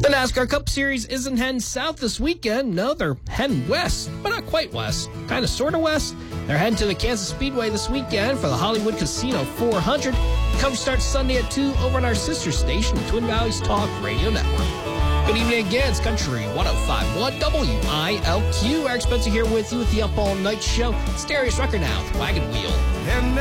The NASCAR Cup Series isn't heading south this weekend. No, they're heading west, but not quite west. Kind of sort of west. They're heading to the Kansas Speedway this weekend for the Hollywood Casino 400. The coverage starts Sunday at 2 over on our sister station, the Twin Valleys Talk Radio Network. Good evening again. It's Country 105.1 WILQ. Eric Spencer here with you with the Up All Night Show. It's Darius Rucker now with Wagon Wheel.